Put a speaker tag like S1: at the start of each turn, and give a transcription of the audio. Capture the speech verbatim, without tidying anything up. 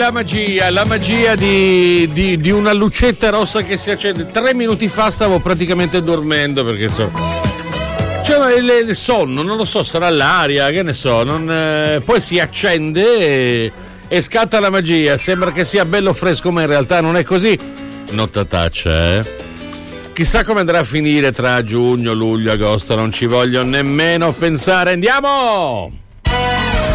S1: la magia, la magia di, di, di una lucetta rossa che si accende. Tre minuti fa stavo praticamente dormendo perché insomma. Cioè il, il sonno, non lo so, sarà l'aria, che ne so, non, eh, poi si accende e, e scatta la magia. Sembra che sia bello fresco, ma in realtà non è così. Nottataccia, eh. Chissà come andrà a finire tra giugno, luglio, agosto, non ci voglio nemmeno pensare. Andiamo!